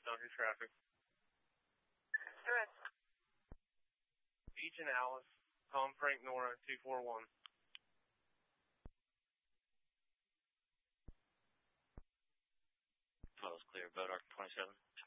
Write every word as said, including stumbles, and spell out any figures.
Duncan traffic. Good. Beach and Alice, Tom Frank Nora, two four one. twelve is clear, Bodark twenty-seven.